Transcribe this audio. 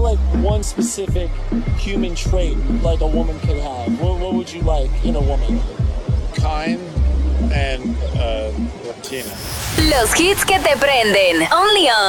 but like one specific human trait like a woman could have. What would you like in a woman? Kind and Latina. Los hits que te prenden. Only on